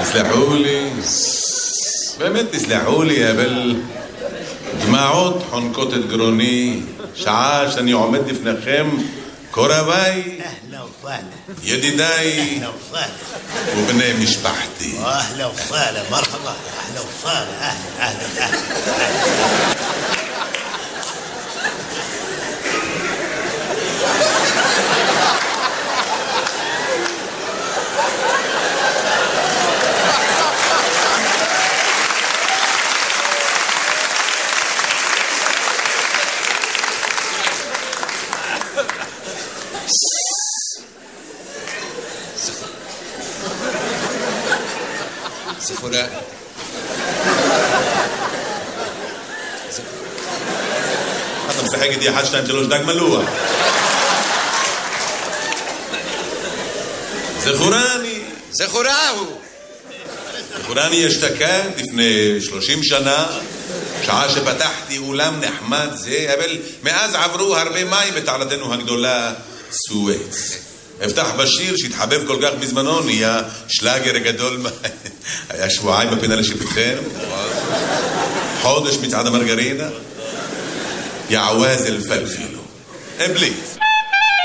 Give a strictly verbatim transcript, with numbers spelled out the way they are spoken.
תסלחו לי, באמת תסלחו לי, אבל דמעות חונקות את גרוני, שעה שאני עומד לפניכם, קורביי, ידידיי ובני משפחתי. אהלה וסהלה, מרחבה, אהלה וסהלה, אהלה, אהלה, אהלה. זכורה. אתה משחק איתי אחת, שתיים, שלוש, דג מלוח. זכורני. זכורה הוא. זכורני אשתקד לפני שלושים שנה, שעה שפתחתי אולם נחמד זה, אבל מאז עברו הרבה מים בתעלתנו הגדולה סואץ. הבטח בשיר שהתחבב כל כך בזמנו, נהיה שלאגר גדול. היה שבועיים בפינה לשיפתכם, חודש מצעד המרגרינה, יעווז אלפלפילו. אבליס.